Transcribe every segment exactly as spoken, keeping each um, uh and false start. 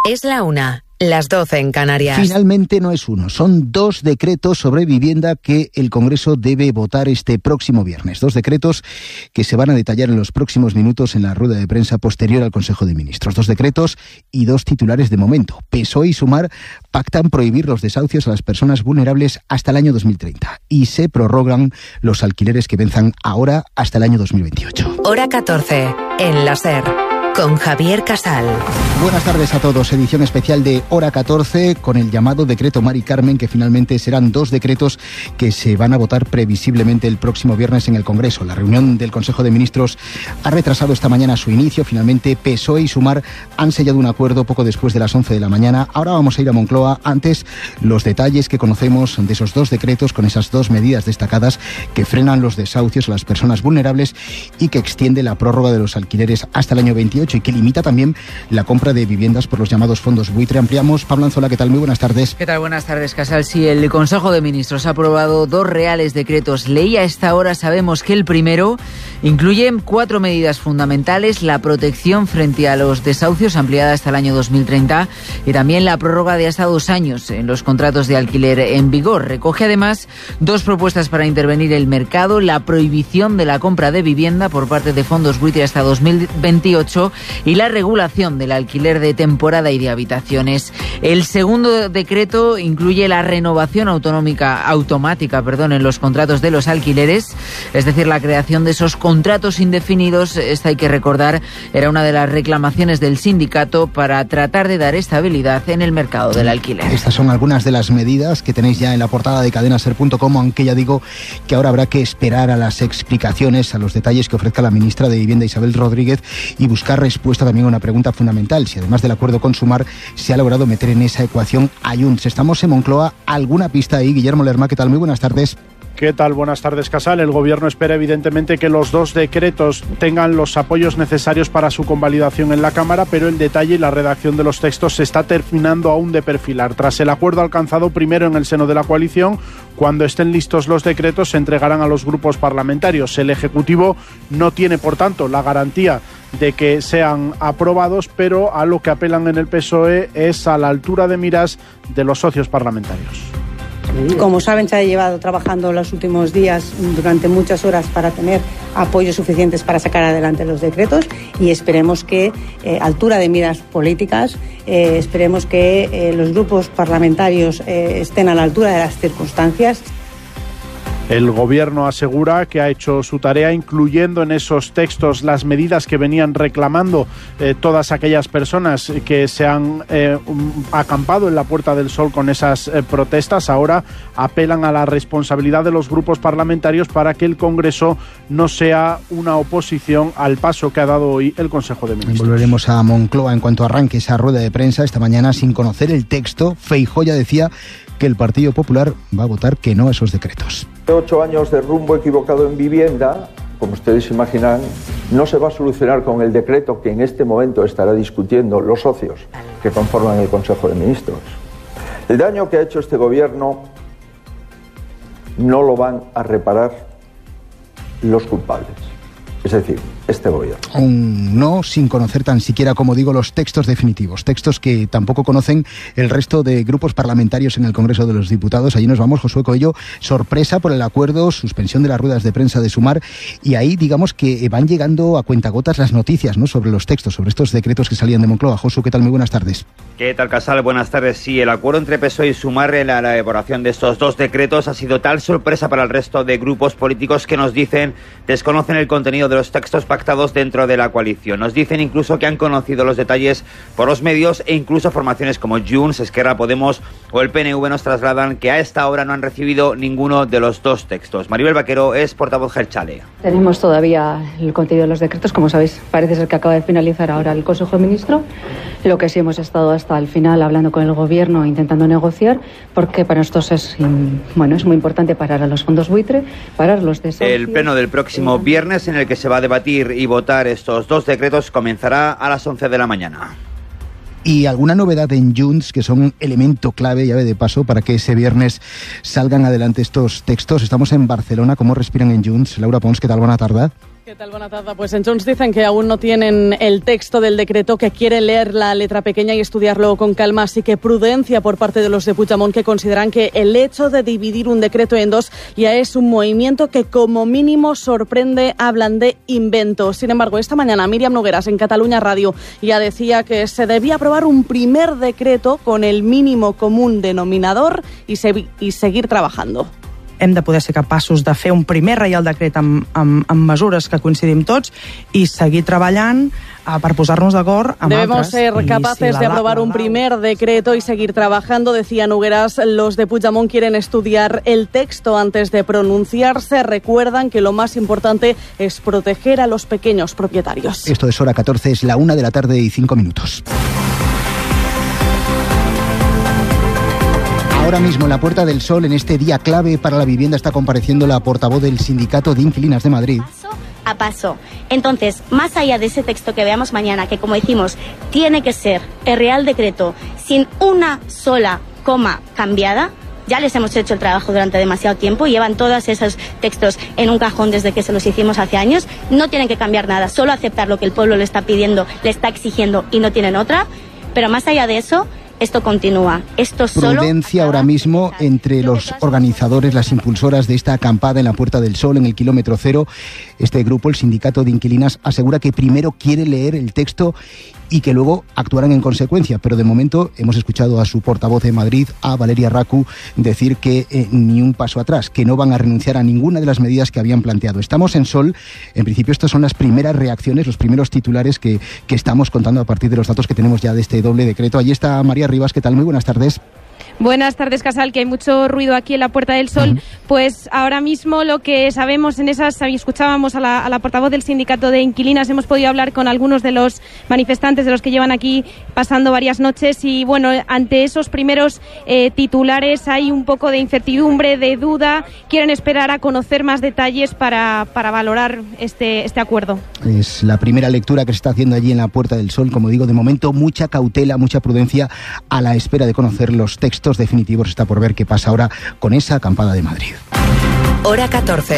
Es la una. Las doce en Canarias. Finalmente no es uno, son dos decretos sobre vivienda que el Congreso debe votar este próximo viernes. Dos decretos que se van a detallar en los próximos minutos en la rueda de prensa posterior al Consejo de Ministros. Dos decretos y dos titulares de momento. P S O E y Sumar pactan prohibir los desahucios a las personas vulnerables hasta el año dos mil treinta y se prorrogan los alquileres que venzan ahora hasta el año dos mil veintiocho. Hora catorce, en la SER. Con Javier Casal. Buenas tardes a todos. Edición especial de Hora catorce con el llamado decreto Mari Carmen, que finalmente serán dos decretos que se van a votar previsiblemente el próximo viernes en el Congreso. La reunión del Consejo de Ministros ha retrasado esta mañana su inicio. Finalmente P S O E y Sumar han sellado un acuerdo poco después de las once de la mañana. Ahora vamos a ir a Moncloa. Antes, los detalles que conocemos de esos dos decretos con esas dos medidas destacadas que frenan los desahucios a las personas vulnerables y que extiende la prórroga de los alquileres hasta el año veintiocho y que limita también la compra de viviendas por los llamados fondos buitre. Ampliamos. Pablo Anzola, ¿qué tal? Muy buenas tardes. ¿Qué tal? Buenas tardes, Casal. Sí, el Consejo de Ministros ha aprobado dos reales decretos ley. A esta hora sabemos que el primero incluye cuatro medidas fundamentales: la protección frente a los desahucios ampliada hasta el año dos mil treinta y también la prórroga de hasta dos años en los contratos de alquiler en vigor. Recoge además dos propuestas para intervenir el mercado: la prohibición de la compra de vivienda por parte de fondos buitre hasta dos mil veintiocho y la regulación del alquiler de temporada y de habitaciones. El segundo decreto incluye la renovación autonómica, automática perdón, en los contratos de los alquileres, es decir, la creación de esos contratos indefinidos. Esta, hay que recordar, era una de las reclamaciones del sindicato para tratar de dar estabilidad en el mercado del alquiler. Estas son algunas de las medidas que tenéis ya en la portada de cadenaser punto com, aunque ya digo que ahora habrá que esperar a las explicaciones, a los detalles que ofrezca la ministra de Vivienda, Isabel Rodríguez, y buscar respuesta también a una pregunta fundamental: si además del acuerdo con Sumar se ha logrado meter en esa ecuación a Junts. Estamos en Moncloa. ¿Alguna pista ahí? Guillermo Lerma, ¿qué tal? Muy buenas tardes. ¿Qué tal? Buenas tardes, Casal. El Gobierno espera evidentemente que los dos decretos tengan los apoyos necesarios para su convalidación en la Cámara, pero el detalle y la redacción de los textos se está terminando aún de perfilar. Tras el acuerdo alcanzado primero en el seno de la coalición, cuando estén listos los decretos se entregarán a los grupos parlamentarios. El Ejecutivo no tiene, por tanto, la garantía de que sean aprobados, pero a lo que apelan en el P S O E es a la altura de miras de los socios parlamentarios. Como saben, se ha llevado trabajando los últimos días durante muchas horas para tener apoyos suficientes para sacar adelante los decretos y esperemos que, eh, altura de miras políticas, eh, esperemos que eh, los grupos parlamentarios eh, estén a la altura de las circunstancias. El Gobierno asegura que ha hecho su tarea, incluyendo en esos textos las medidas que venían reclamando eh, todas aquellas personas que se han eh, acampado en la Puerta del Sol con esas eh, protestas. Ahora apelan a la responsabilidad de los grupos parlamentarios para que el Congreso no sea una oposición al paso que ha dado hoy el Consejo de Ministros. Volveremos a Moncloa en cuanto arranque esa rueda de prensa. Esta mañana, sin conocer el texto, Feijóo ya decía que el Partido Popular va a votar que no a esos decretos. Ocho años de rumbo equivocado en vivienda, como ustedes imaginan, no se va a solucionar con el decreto que en este momento estará discutiendo los socios que conforman el Consejo de Ministros. El daño que ha hecho este gobierno no lo van a reparar los culpables, es decir, este gobierno. Un no sin conocer tan siquiera, como digo, los textos definitivos, textos que tampoco conocen el resto de grupos parlamentarios en el Congreso de los Diputados. Allí nos vamos, Josué Coello. Sorpresa por el acuerdo, suspensión de las ruedas de prensa de Sumar, y ahí digamos que van llegando a cuentagotas las noticias, ¿no?, sobre los textos, sobre estos decretos que salían de Moncloa. Josué, ¿qué tal? Muy buenas tardes. ¿Qué tal, Casal? Buenas tardes. Sí, el acuerdo entre P S O E y Sumar en la elaboración de estos dos decretos ha sido tal sorpresa para el resto de grupos políticos que nos dicen desconocen el contenido de los textos pactados dentro de la coalición. Nos dicen incluso que han conocido los detalles por los medios e incluso formaciones como Junts, Esquerra, Podemos o el P N V nos trasladan que a esta hora no han recibido ninguno de los dos textos. Maribel Vaquero es portavoz Jeltzale. Tenemos todavía el contenido de los decretos, como sabéis, parece ser que acaba de finalizar ahora el Consejo de Ministros. Lo que sí hemos estado hasta el final hablando con el Gobierno, intentando negociar, porque para nosotros es, bueno, es muy importante parar a los fondos buitre, parar los desahucios. El pleno del próximo viernes, en el que se va a debatir y votar estos dos decretos, comenzará a las once de la mañana. ¿Y alguna novedad en Junts, que son elemento clave, llave de paso, para que ese viernes salgan adelante estos textos? Estamos en Barcelona. ¿Cómo respiran en Junts? Laura Pons, ¿qué tal? Buena tarde. ¿Qué tal? Buena tarde. Pues en Junts dicen que aún no tienen el texto del decreto, que quieren leer la letra pequeña y estudiarlo con calma, así que prudencia por parte de los de Puigdemont, que consideran que el hecho de dividir un decreto en dos ya es un movimiento que como mínimo sorprende, hablan de invento. Sin embargo, esta mañana Míriam Nogueras en Catalunya Radio ya decía que se debía aprobar un primer decreto con el mínimo común denominador y, se, y seguir trabajando. Hem de poder ser capaços de fer un primer reial decret amb, amb, amb mesures que coincidim tots i seguir treballant uh, per posar-nos d'acord amb Debemos altres. ser capaces si de aprobar un primer decreto y seguir trabajando, decía Nogueras. Los de Puigdemont quieren estudiar el texto antes de pronunciarse. Recuerdan que lo más importante es proteger a los pequeños propietarios. Esto es Hora catorce, es la una de la tarde y cinco minutos. Ahora mismo en la Puerta del Sol, en este día clave para la vivienda, está compareciendo la portavoz del Sindicato de Inquilinas de Madrid. Paso a paso. Entonces, más allá de ese texto que veamos mañana, que como decimos, tiene que ser el Real Decreto sin una sola coma cambiada, ya les hemos hecho el trabajo durante demasiado tiempo, llevan todos esos textos en un cajón desde que se los hicimos hace años, no tienen que cambiar nada, solo aceptar lo que el pueblo le está pidiendo, le está exigiendo y no tienen otra, pero más allá de eso, esto continúa. Esto solo Prudencia ahora mismo entre los organizadores, las impulsoras de esta acampada en la Puerta del Sol, en el kilómetro cero. Este grupo, el Sindicato de Inquilinas, asegura que primero quiere leer el texto y que luego actuarán en consecuencia. Pero de momento hemos escuchado a su portavoz de Madrid, a Valeria Racu, decir que eh, ni un paso atrás, que no van a renunciar a ninguna de las medidas que habían planteado. Estamos en Sol. En principio estas son las primeras reacciones, los primeros titulares que, que estamos contando a partir de los datos que tenemos ya de este doble decreto. Allí está María Rivas. ¿Qué tal? Muy buenas tardes. Buenas tardes, Casal, que hay mucho ruido aquí en la Puerta del Sol. Uh-huh. Pues ahora mismo lo que sabemos en esas, escuchábamos a la, a la portavoz del Sindicato de Inquilinas, hemos podido hablar con algunos de los manifestantes, de los que llevan aquí pasando varias noches y bueno, ante esos primeros eh, titulares hay un poco de incertidumbre, de duda, quieren esperar a conocer más detalles para, para valorar este, este acuerdo. Es la primera lectura que se está haciendo allí en la Puerta del Sol, como digo, de momento mucha cautela, mucha prudencia a la espera de conocer los textos definitivos. Está por ver qué pasa ahora con esa acampada de Madrid. Hora catorce.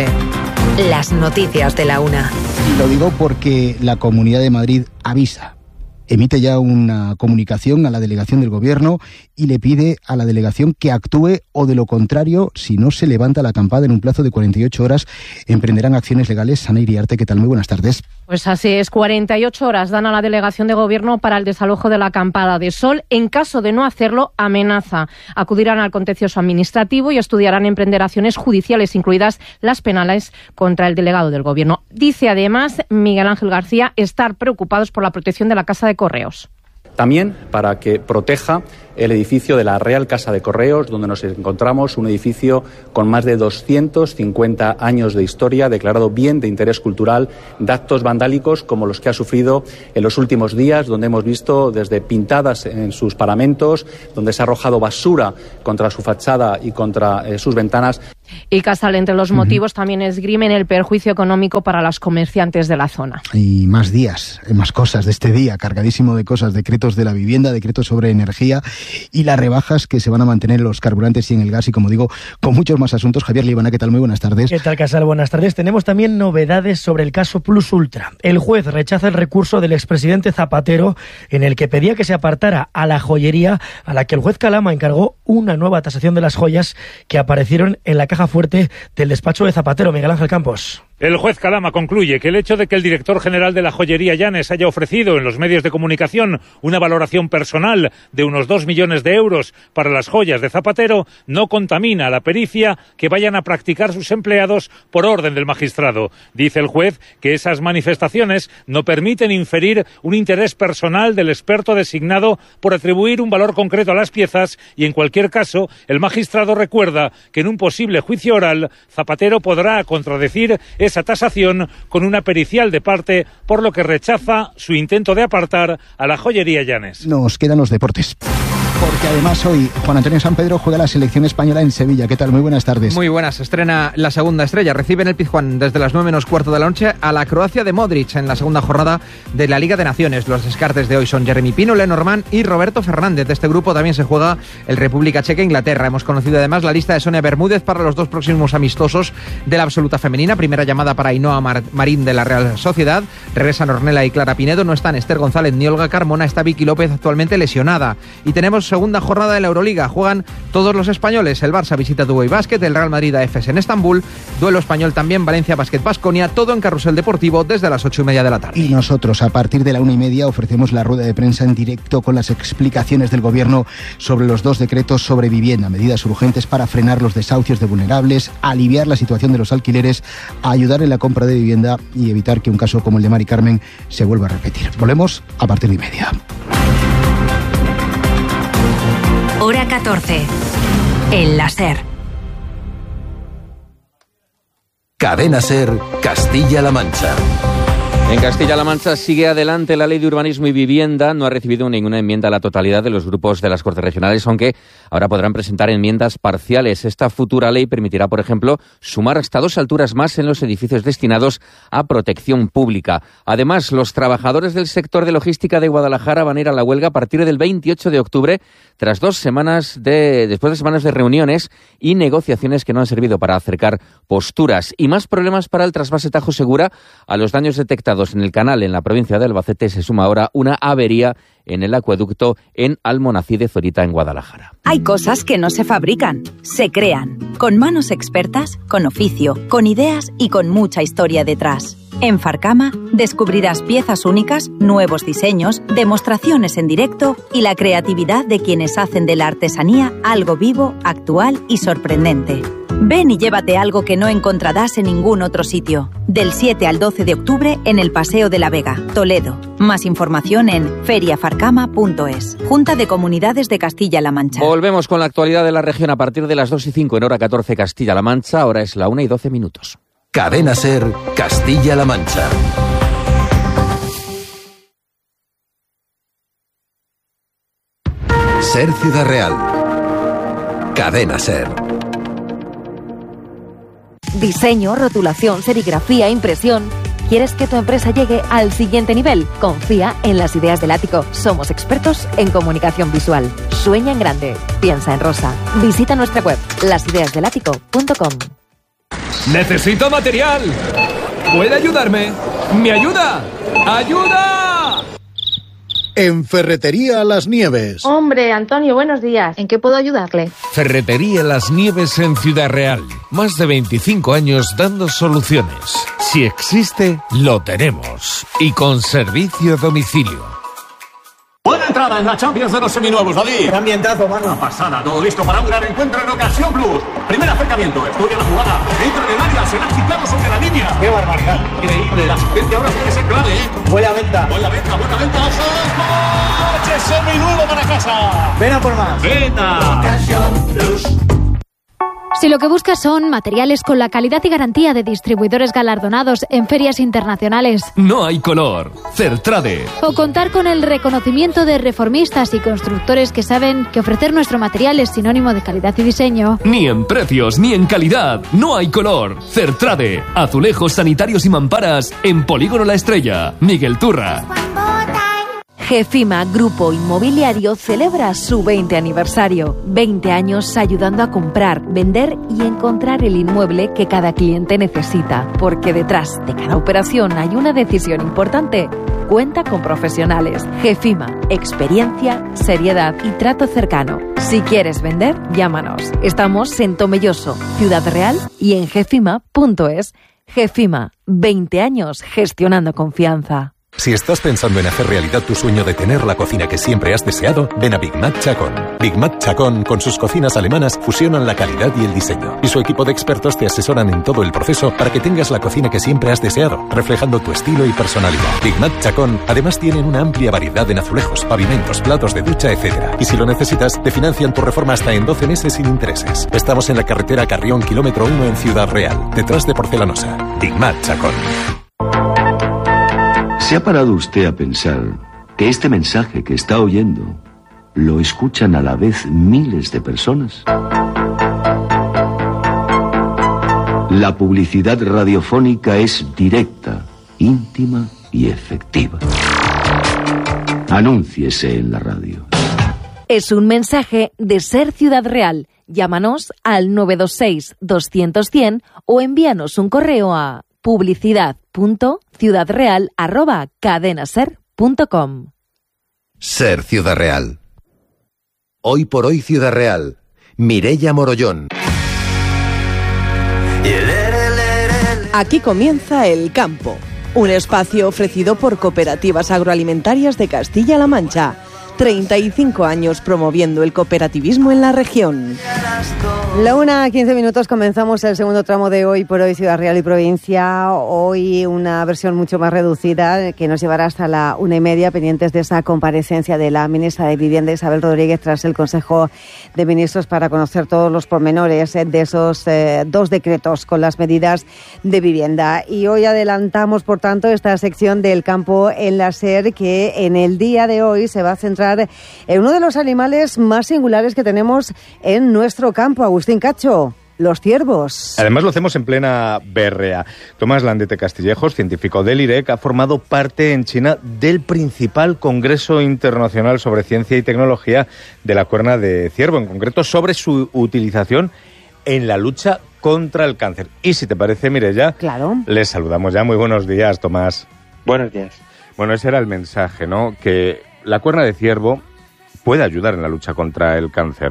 Las noticias de la una. Lo digo porque la Comunidad de Madrid avisa, emite ya una comunicación a la delegación del Gobierno y le pide a la delegación que actúe o de lo contrario, si no se levanta la acampada en un plazo de cuarenta y ocho horas, emprenderán acciones legales. Ana Iriarte, ¿qué tal? Muy buenas tardes. Pues así es, cuarenta y ocho horas dan a la delegación de Gobierno para el desalojo de la acampada de Sol. En caso de no hacerlo, amenaza. Acudirán al contencioso administrativo y estudiarán emprender acciones judiciales, incluidas las penales, contra el delegado del Gobierno. Dice además Miguel Ángel García estar preocupados por la protección de la Casa de Correos. También para que proteja el edificio de la Real Casa de Correos, donde nos encontramos, un edificio con más de doscientos cincuenta años de historia, declarado bien de interés cultural, de actos vandálicos como los que ha sufrido en los últimos días, donde hemos visto desde pintadas en sus paramentos, donde se ha arrojado basura contra su fachada y contra eh, sus ventanas. Y Casal, entre los motivos, uh-huh. también esgrimen el perjuicio económico para los comerciantes de la zona. Y más días, más cosas de este día, cargadísimo de cosas, decretos de la vivienda, decretos sobre energía y las rebajas que se van a mantener en los carburantes y en el gas y, como digo, con muchos más asuntos. Javier Líbana, ¿qué tal? Muy buenas tardes. ¿Qué tal, Casal? Buenas tardes. Tenemos también novedades sobre el caso Plus Ultra. El juez rechaza el recurso del expresidente Zapatero en el que pedía que se apartara a la joyería a la que el juez Calama encargó una nueva tasación de las joyas que aparecieron en la caja fuerte del despacho de Zapatero. Miguel Ángel Campos. El juez Calama concluye que el hecho de que el director general de la joyería Llanes haya ofrecido en los medios de comunicación una valoración personal de unos dos millones de euros para las joyas de Zapatero no contamina la pericia que vayan a practicar sus empleados por orden del magistrado. Dice el juez que esas manifestaciones no permiten inferir un interés personal del experto designado por atribuir un valor concreto a las piezas y, en cualquier caso, el magistrado recuerda que en un posible juicio oral Zapatero podrá contradecir esa tasación con una pericial de parte, por lo que rechaza su intento de apartar a la joyería Llanes. Nos quedan los deportes. Porque además hoy Juan Antonio Sampedro juega la selección española en Sevilla. ¿Qué tal? Muy buenas tardes. Muy buenas. Estrena la segunda estrella. Recibe en el Pizjuán desde las nueve menos cuarto de la noche a la Croacia de Modric en la segunda jornada de la Liga de Naciones. Los descartes de hoy son Jeremy Pino, Lenormand y Roberto Fernández. De este grupo también se juega el República Checa e Inglaterra. Hemos conocido además la lista de Sonia Bermúdez para los dos próximos amistosos de la absoluta femenina. Primera llamada para Ainhoa Mar- Marín de la Real Sociedad. Regresan Ornella y Clara Pinedo. No están Esther González ni Olga Carmona. Está Vicky López, actualmente lesionada. Y tenemos segunda jornada de la Euroliga. Juegan todos los españoles. El Barça visita Dubai Basket, el Real Madrid a Efes en Estambul. Duelo español también, Valencia Basket Baskonia. Todo en Carrusel Deportivo desde las ocho y media de la tarde. Y nosotros a partir de la una y media ofrecemos la rueda de prensa en directo con las explicaciones del Gobierno sobre los dos decretos sobre vivienda, medidas urgentes para frenar los desahucios de vulnerables, aliviar la situación de los alquileres, ayudar en la compra de vivienda y evitar que un caso como el de Mari Carmen se vuelva a repetir. Volvemos a partir de y media. Hora catorce. El láser. Cadena SER, Castilla-La Mancha. En Castilla-La Mancha sigue adelante la Ley de Urbanismo y Vivienda. No ha recibido ninguna enmienda a la totalidad de los grupos de las Cortes Regionales, aunque ahora podrán presentar enmiendas parciales. Esta futura ley permitirá, por ejemplo, sumar hasta dos alturas más en los edificios destinados a protección pública. Además, los trabajadores del sector de logística de Guadalajara van a ir a la huelga a partir del veintiocho de octubre, tras dos semanas de, después de semanas de reuniones y negociaciones que no han servido para acercar posturas. Y más problemas para el trasvase Tajo Segura. A los daños detectados en el canal en la provincia de Albacete se suma ahora una avería en el acueducto en Almonací de Zorita, en Guadalajara. Hay cosas que no se fabrican, se crean, con manos expertas, con oficio, con ideas y con mucha historia detrás. En Farcama descubrirás piezas únicas, nuevos diseños, demostraciones en directo y la creatividad de quienes hacen de la artesanía algo vivo, actual y sorprendente. Ven y llévate algo que no encontrarás en ningún otro sitio. Del siete al doce de octubre en el Paseo de la Vega, Toledo. Más información en feria farcama punto es. Junta de Comunidades de Castilla-La Mancha. Volvemos con la actualidad de la región a partir de las dos y cinco en hora catorce Castilla-La Mancha. Ahora es la una y doce minutos. Cadena SER, Castilla-La Mancha. SER Ciudad Real. Cadena SER. Diseño, rotulación, serigrafía, impresión. ¿Quieres que tu empresa llegue al siguiente nivel? Confía en Las Ideas del Ático. Somos expertos en comunicación visual. Sueña en grande. Piensa en rosa. Visita nuestra web, las ideas del ático punto com. ¡Necesito material! ¿Puede ayudarme? ¿Me ayuda? ¡Ayuda! En Ferretería Las Nieves. Hombre, Antonio, buenos días. ¿En qué puedo ayudarle? Ferretería Las Nieves en Ciudad Real. Más de veinticinco años dando soluciones. Si existe, lo tenemos. Y con servicio a domicilio. Buena entrada en la Champions de los seminuevos, David. ¡Qué ambientazo, mano! Una pasada, todo listo para un gran encuentro en Ocasión Plus. Primer acercamiento, estudia la jugada. Dentro del área, se la ha quitado sobre la línea. ¡Qué barbaridad! Increíble, la asistencia ahora tiene que ser clave, ¿eh? Buena venta. Buena venta, buena venta. ¡Ojo! ¡Coche seminuevo para casa! ¡Ven a por más! ¡Venta! Ocasión Plus. Si lo que buscas son materiales con la calidad y garantía de distribuidores galardonados en ferias internacionales, No hay color. Certrade. o contar con el reconocimiento de reformistas y constructores que saben que ofrecer nuestro material es sinónimo de calidad y diseño, Ni en precios, ni en calidad. No hay color. Certrade. Azulejos sanitarios y mamparas en Polígono La Estrella. Miguel Turra. Gefima Grupo Inmobiliario celebra su veinte aniversario. veinte años ayudando a comprar, vender y encontrar el inmueble que cada cliente necesita. Porque detrás de cada operación hay una decisión importante. Cuenta con profesionales. Gefima, experiencia, seriedad y trato cercano. Si quieres vender, llámanos. Estamos en Tomelloso, Ciudad Real y en gefima punto es. Gefima, veinte años gestionando confianza. Si estás pensando en hacer realidad tu sueño de tener la cocina que siempre has deseado, ven a Big Mac Chacón. Big Mac Chacón, con sus cocinas alemanas, fusionan la calidad y el diseño. Y su equipo de expertos te asesoran en todo el proceso para que tengas la cocina que siempre has deseado, reflejando tu estilo y personalidad. Big Mac Chacón, además tienen una amplia variedad en azulejos, pavimentos, platos de ducha, etcétera. Y si lo necesitas, te financian tu reforma hasta en doce meses sin intereses. Estamos en la carretera Carrión, kilómetro uno en Ciudad Real, detrás de Porcelanosa. Big Mac Chacón. ¿Se ha parado usted a pensar que este mensaje que está oyendo lo escuchan a la vez miles de personas. La publicidad radiofónica es directa, íntima y efectiva. Anúnciese en la radio. Es un mensaje de Ser Ciudad Real. Llámanos al nueve dos seis, doscientos, cien o envíanos un correo a publicidad punto ciudad real arroba cadenaser punto com. Ser Ciudad Real. Hoy por hoy Ciudad Real. Mireia Morollón. Aquí comienza El Campo, un espacio ofrecido por Cooperativas Agroalimentarias de Castilla-La Mancha. treinta y cinco años promoviendo el cooperativismo en la región. La una, quince minutos, comenzamos el segundo tramo de Hoy por Hoy Ciudad Real y Provincia. Hoy una versión mucho más reducida que nos llevará hasta la una y media, pendientes de esa comparecencia de la ministra de Vivienda, Isabel Rodríguez, tras el Consejo de Ministros para conocer todos los pormenores de esos eh, dos decretos con las medidas de vivienda. Y hoy adelantamos, por tanto, esta sección del campo en la SER, que en el día de hoy se va a centrar en uno de los animales más singulares que tenemos en nuestro campo. Agustín Cacho, los ciervos. Además lo hacemos en plena berrea. Tomás Landete Castillejos, científico del I R E C, ha formado parte en China del principal Congreso Internacional sobre Ciencia y Tecnología de la cuerna de ciervo, en concreto sobre su utilización en la lucha contra el cáncer. Y si te parece, Mireia, claro, les saludamos ya. Muy buenos días, Tomás. Buenos días. Bueno, ese era el mensaje, ¿no? Que la cuerna de ciervo puede ayudar en la lucha contra el cáncer.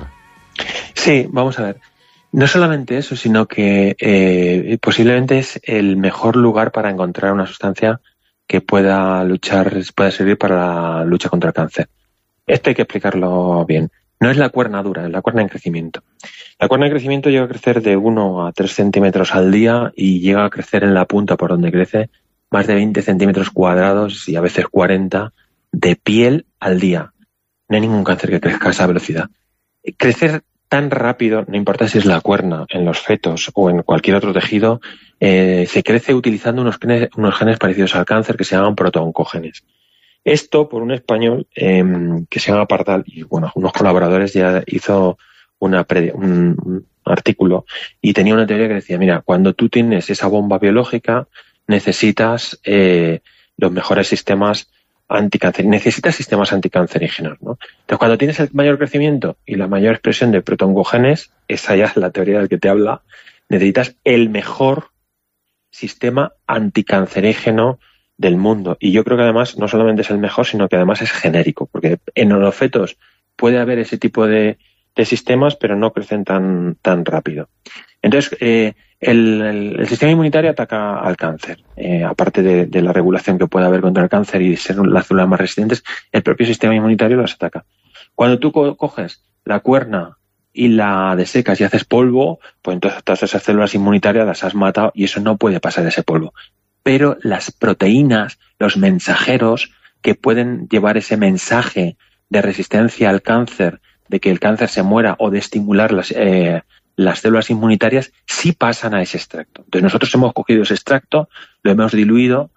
Sí, vamos a ver. No solamente eso, sino que eh, posiblemente es el mejor lugar para encontrar una sustancia que pueda luchar, pueda servir para la lucha contra el cáncer. Esto hay que explicarlo bien. No es la cuerna dura, es la cuerna en crecimiento. La cuerna en crecimiento llega a crecer de uno a tres centímetros al día y llega a crecer en la punta por donde crece más de veinte centímetros cuadrados y a veces cuarenta de piel al día. No hay ningún cáncer que crezca a esa velocidad. Crecer tan rápido, no importa si es la cuerna, en los fetos o en cualquier otro tejido, eh, se crece utilizando unos genes, unos genes parecidos al cáncer que se llaman protooncogenes. Esto por un español eh, que se llama Pardal, y bueno, unos colaboradores ya hizo una pre, un, un artículo y tenía una teoría que decía, mira, cuando tú tienes esa bomba biológica, necesitas eh, los mejores sistemas anticancerígenos, necesitas sistemas anticancerígenos, ¿no? Entonces, cuando tienes el mayor crecimiento y la mayor expresión de protooncogenes, esa ya es la teoría del que te habla, necesitas el mejor sistema anticancerígeno del mundo. Y yo creo que además no solamente es el mejor, sino que además es genérico, porque en los fetos puede haber ese tipo de, de sistemas, pero no crecen tan, tan rápido. Entonces, eh, el, el, el sistema inmunitario ataca al cáncer. Eh, aparte de, de la regulación que puede haber contra el cáncer y ser las células más resistentes, el propio sistema inmunitario las ataca. Cuando tú co- coges la cuerna y la desecas y haces polvo, pues entonces todas esas células inmunitarias las has matado y eso no puede pasar ese polvo. Pero las proteínas, los mensajeros que pueden llevar ese mensaje de resistencia al cáncer, de que el cáncer se muera o de estimular las, eh, las células inmunitarias, sí pasan a ese extracto. Entonces nosotros hemos cogido ese extracto, lo hemos diluido.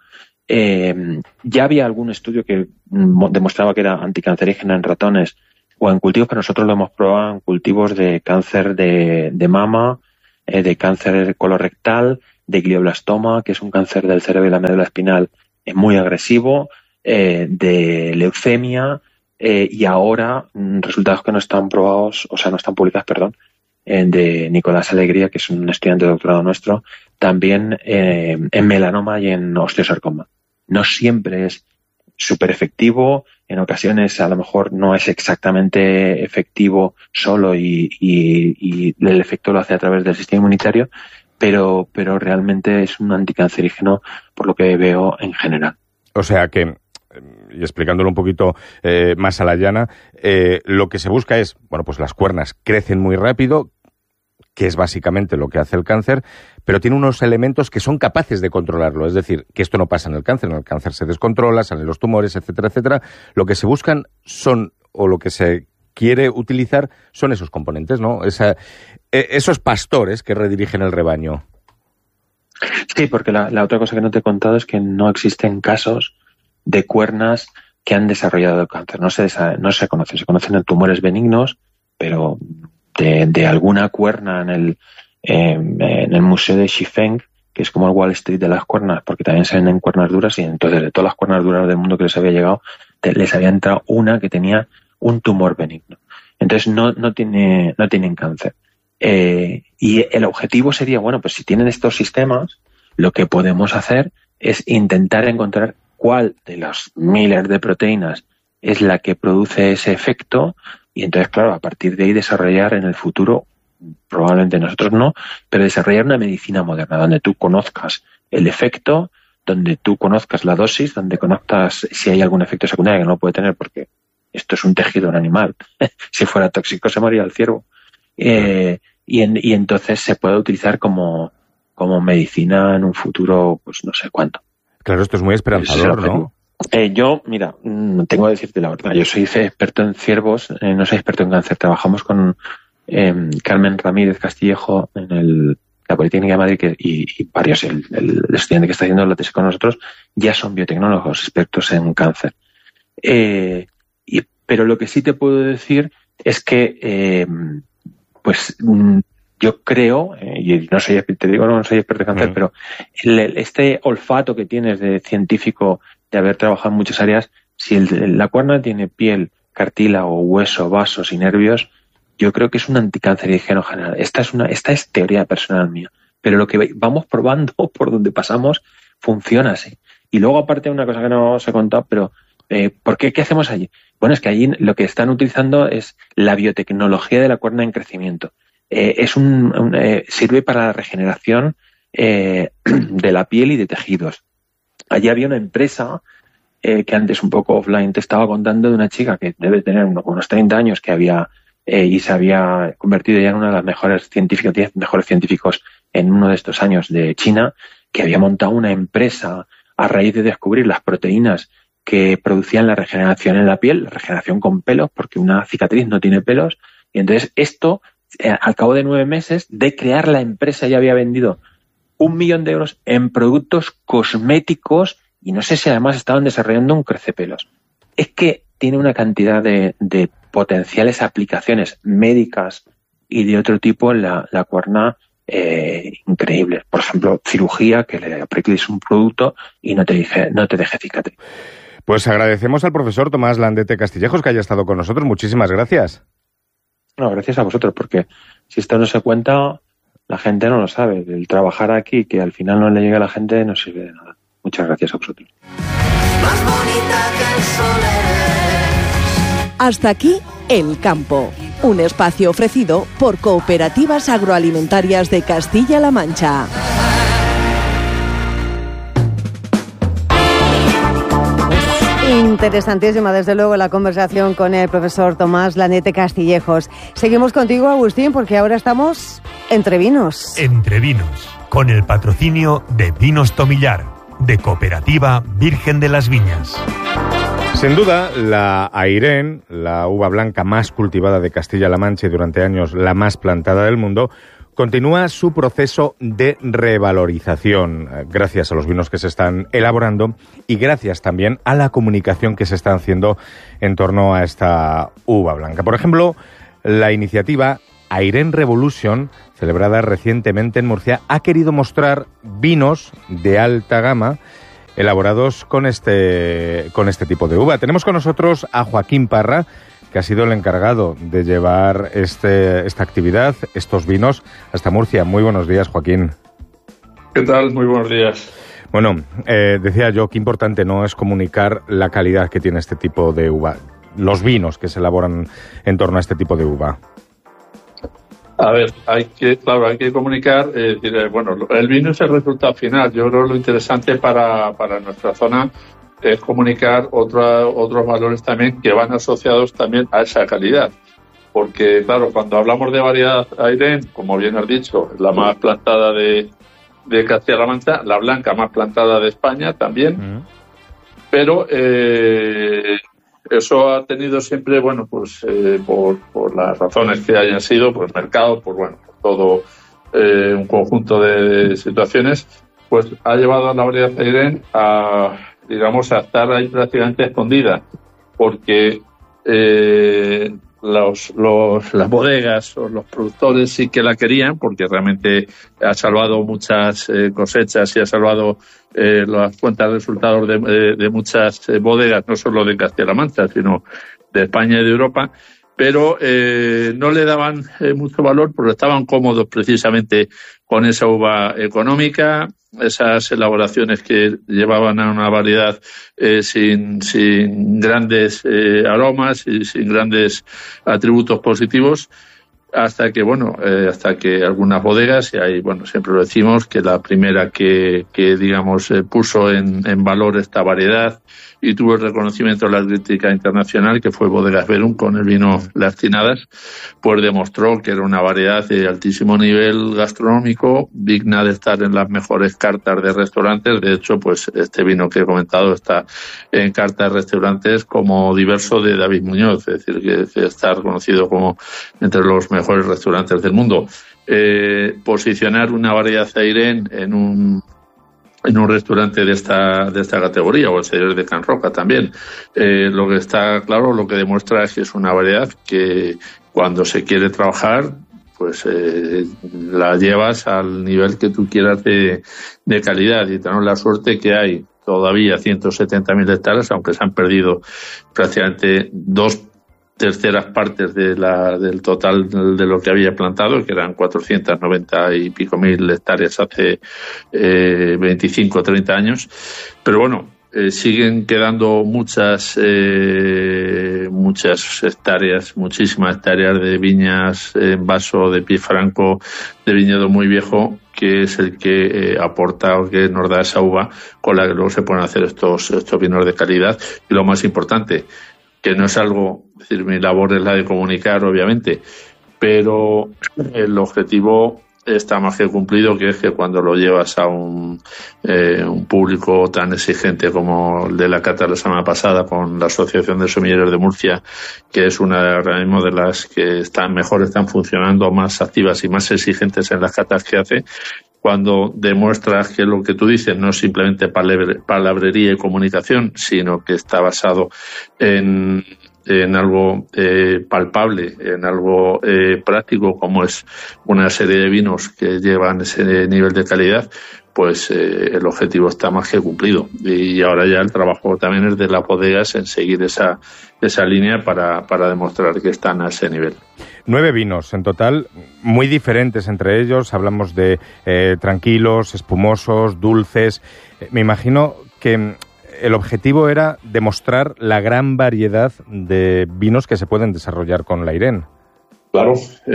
Eh, ya había algún estudio que mm, demostraba que era anticancerígena en ratones o en cultivos, pero nosotros lo hemos probado en cultivos de cáncer de, de mama, eh, de cáncer colorectal, de glioblastoma, que es un cáncer del cerebro y la médula espinal eh, muy agresivo, eh, de leucemia, eh, y ahora mm, resultados que no están probados, o sea, no están publicados, perdón, eh, de Nicolás Alegría, que es un estudiante de doctorado nuestro, también eh, en melanoma y en osteosarcoma. No siempre es súper efectivo, en ocasiones a lo mejor no es exactamente efectivo solo y, y, y el efecto lo hace a través del sistema inmunitario, pero, pero realmente es un anticancerígeno por lo que veo en general. O sea que, y explicándolo un poquito eh, más a la llana, eh, lo que se busca es, bueno, pues las cuernas crecen muy rápido, que es básicamente lo que hace el cáncer, pero tiene unos elementos que son capaces de controlarlo. Es decir, que esto no pasa en el cáncer. En el cáncer se descontrola, salen los tumores, etcétera, etcétera. Lo que se buscan son, o lo que se quiere utilizar, son esos componentes, ¿no? Esa, esos pastores que redirigen el rebaño. Sí, porque la, la otra cosa que no te he contado es que no existen casos de cuernas que han desarrollado el cáncer. No se, no se conocen, se conocen tumores benignos, pero de, de alguna cuerna en el, eh, en el Museo de Xifeng, que es como el Wall Street de las cuernas, porque también se venden cuernas duras, y entonces de todas las cuernas duras del mundo que les había llegado, te, les había entrado una que tenía un tumor benigno. Entonces no, no, tiene, no tienen cáncer. Eh, y el objetivo sería, bueno, pues si tienen estos sistemas, lo que podemos hacer es intentar encontrar cuál de las miles de proteínas es la que produce ese efecto, y entonces, claro, a partir de ahí desarrollar en el futuro, probablemente nosotros no, pero desarrollar una medicina moderna donde tú conozcas el efecto, donde tú conozcas la dosis, donde conozcas si hay algún efecto secundario que no lo puede tener, porque esto es un tejido, un animal. Si fuera tóxico se moría el ciervo. Eh, y, en, y entonces se puede utilizar como, como medicina en un futuro, pues no sé cuánto. Claro, esto es muy esperanzador, ¿no? Eh, yo, mira, tengo que decirte la verdad, yo soy experto en ciervos, eh, no soy experto en cáncer. Trabajamos con eh, Carmen Ramírez Castillejo en el, la Politécnica de Madrid, que, y, y varios, el, el estudiante que está haciendo la tesis con nosotros, ya son biotecnólogos expertos en cáncer. Eh, y, pero lo que sí te puedo decir es que, eh, pues, yo creo, eh, y no soy, te digo, no soy experto en cáncer, mm. pero el, este olfato que tienes de científico, de haber trabajado en muchas áreas, si el, la cuerna tiene piel, cartílago, hueso, vasos y nervios, yo creo que es un anticancerígeno general. Esta es una, esta es teoría personal mía. Pero lo que vamos probando por donde pasamos funciona así. Y luego, aparte, una cosa que no os he contado, pero eh, ¿por qué? ¿Qué hacemos allí? Bueno, es que allí lo que están utilizando es la biotecnología de la cuerna en crecimiento. Eh, es un, un eh, sirve para la regeneración eh, de la piel y de tejidos. Allí había una empresa eh, que antes un poco offline te estaba contando de una chica que debe tener unos, unos treinta años que había eh, y se había convertido ya en una de las mejores científicas, diez mejores científicos en uno de estos años de China, que había montado una empresa a raíz de descubrir las proteínas que producían la regeneración en la piel, la regeneración con pelos, porque una cicatriz no tiene pelos. Y entonces esto, eh, al cabo de nueve meses de crear la empresa, ya había vendido un millón de euros en productos cosméticos, y no sé si además estaban desarrollando un crecepelos. Es que tiene una cantidad de, de potenciales aplicaciones médicas y de otro tipo en la, la cuerna eh, increíble. Por ejemplo, cirugía, que le apliques un producto y no te, dije, no te deje cicatriz. Pues agradecemos al profesor Tomás Landete Castillejos que haya estado con nosotros. Muchísimas gracias. No, gracias a vosotros, porque si esto no se cuenta, la gente no lo sabe. El trabajar aquí, que al final no le llegue a la gente, no sirve de nada. Muchas gracias a vosotros. Más bonita que el sol eres. Hasta aquí El Campo, un espacio ofrecido por Cooperativas Agroalimentarias de Castilla-La Mancha. Interesantísima, desde luego, la conversación con el profesor Tomás Landete Castillejos. Seguimos contigo, Agustín, porque ahora estamos entre vinos. Entre vinos, con el patrocinio de Vinos Tomillar, de Cooperativa Virgen de las Viñas. Sin duda, la Airén, la uva blanca más cultivada de Castilla-La Mancha y durante años la más plantada del mundo, continúa su proceso de revalorización gracias a los vinos que se están elaborando y gracias también a la comunicación que se está haciendo en torno a esta uva blanca. Por ejemplo, la iniciativa Airén Revolution, celebrada recientemente en Murcia, ha querido mostrar vinos de alta gama elaborados con este, con este tipo de uva. Tenemos con nosotros a Joaquín Parra, que ha sido el encargado de llevar este, esta actividad, estos vinos, hasta Murcia. Muy buenos días, Joaquín. ¿Qué tal? Muy buenos días. Bueno, eh, decía yo, qué importante no es comunicar la calidad que tiene este tipo de uva, los vinos que se elaboran en torno a este tipo de uva. A ver, hay que, claro, hay que comunicar, eh, decir, bueno, el vino es el resultado final. Yo creo que lo interesante para, para nuestra zona es comunicar otra, otros valores también que van asociados también a esa calidad. Porque, claro, cuando hablamos de variedad Airén, como bien has dicho, la más plantada de, de Castilla-La Mancha, la blanca más plantada de España también, uh-huh. pero eh, eso ha tenido siempre, bueno, pues eh, por, por las razones que hayan sido, pues mercado, por bueno, por todo eh, un conjunto de, de situaciones, pues ha llevado a la variedad Airén a digamos, a estar ahí prácticamente escondida, porque eh, los, los, las bodegas o los productores sí que la querían, porque realmente ha salvado muchas eh, cosechas y ha salvado eh, las cuentas de resultados de, de, de muchas eh, bodegas, no solo de Castilla-La Mancha, sino de España y de Europa, pero eh, no le daban eh, mucho valor porque estaban cómodos precisamente con esa uva económica, esas elaboraciones que llevaban a una variedad eh, sin, sin grandes eh, aromas y sin grandes atributos positivos, hasta que, bueno, eh, hasta que algunas bodegas, y ahí, bueno, siempre lo decimos, que la primera que, que digamos, eh, puso en, en valor esta variedad y tuvo el reconocimiento de la crítica internacional, que fue Bodegas Verum con el vino Las Tinadas, pues demostró que era una variedad de altísimo nivel gastronómico, digna de estar en las mejores cartas de restaurantes. De hecho, pues este vino que he comentado está en cartas de restaurantes como diverso de David Muñoz, es decir, que, que está reconocido como entre los mejores restaurantes del mundo. Eh, posicionar una variedad Zairén en un en un restaurante de esta de esta categoría, o el Celler de Can Roca también, eh, lo que está claro, lo que demuestra es que es una variedad que cuando se quiere trabajar, pues eh, la llevas al nivel que tú quieras de, de calidad, y tenemos la suerte que hay todavía ciento setenta mil hectáreas, aunque se han perdido prácticamente dos terceras partes de la, del total de lo que había plantado, que eran cuatrocientos noventa y pico mil hectáreas hace eh, veinticinco o treinta años. Pero bueno, eh, siguen quedando muchas eh, muchas hectáreas, muchísimas hectáreas de viñas en vaso, de pie franco, de viñedo muy viejo, que es el que eh, aporta o que nos da esa uva con la que luego se pueden hacer estos, estos vinos de calidad. Y lo más importante, que no es algo, es decir, mi labor es la de comunicar, obviamente, pero el objetivo está más que cumplido, que es que cuando lo llevas a un, eh, un público tan exigente como el de la cata la semana pasada con la Asociación de Sommelleros de Murcia, que es una ahora mismo de las que están mejor, están funcionando, más activas y más exigentes en las catas que hace, cuando demuestras que lo que tú dices no es simplemente palabrería y comunicación, sino que está basado en, en algo eh, palpable, en algo eh, práctico, como es una serie de vinos que llevan ese nivel de calidad, pues eh, el objetivo está más que cumplido. Y ahora ya el trabajo también es de las bodegas en seguir esa, esa línea para, para demostrar que están a ese nivel. Nueve vinos en total, muy diferentes entre ellos. Hablamos de eh, tranquilos, espumosos, dulces. Eh, me imagino que el objetivo era demostrar la gran variedad de vinos que se pueden desarrollar con la Zairén. Claro,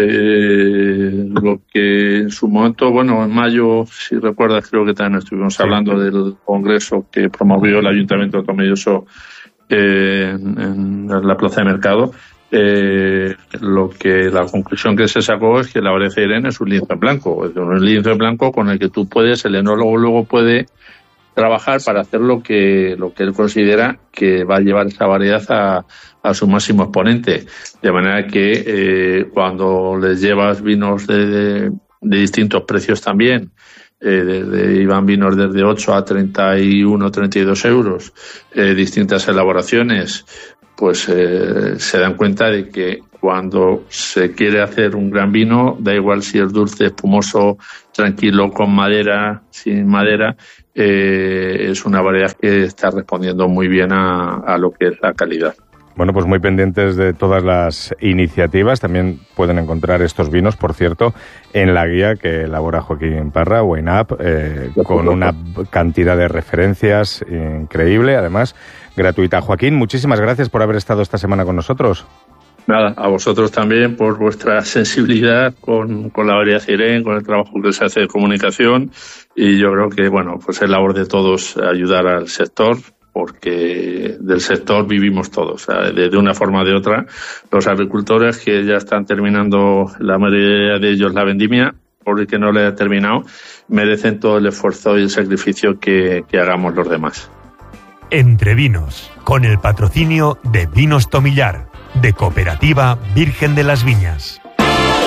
eh, lo que en su momento, bueno, en mayo, si recuerdas, creo que también estuvimos hablando del congreso que promovió el Ayuntamiento de Tomelloso eh, en, en la Plaza de Mercado. Eh, lo que la conclusión que se sacó es que la variedad Zairén es un lienzo en blanco, es un lienzo en blanco con el que tú puedes, el enólogo luego puede trabajar para hacer lo que lo que él considera que va a llevar esa variedad a, a su máximo exponente, de manera que eh, cuando les llevas vinos de, de, de distintos precios también, eh, de, de, iban vinos desde ocho a treinta y uno, treinta y dos euros, eh, distintas elaboraciones, pues eh, se dan cuenta de que cuando se quiere hacer un gran vino, da igual si es dulce, espumoso, tranquilo, con madera, sin madera, eh, es una variedad que está respondiendo muy bien a, a lo que es la calidad. Bueno, pues muy pendientes de todas las iniciativas. También pueden encontrar estos vinos, por cierto, en la guía que elabora Joaquín Parra, Wine Up, eh, con una cantidad de referencias increíble, además gratuita. Joaquín, muchísimas gracias por haber estado esta semana con nosotros. Nada, a vosotros también por vuestra sensibilidad con, con la variedad Zairén, con el trabajo que se hace de comunicación, y yo creo que, bueno, pues es labor de todos ayudar al sector, porque del sector vivimos todos, ¿sabes? De, de una forma o de otra. Los agricultores que ya están terminando, la mayoría de ellos, la vendimia, por el que no le ha terminado, merecen todo el esfuerzo y el sacrificio que, que hagamos los demás. Entre Vinos, con el patrocinio de Vinos Tomillar, de Cooperativa Virgen de las Viñas.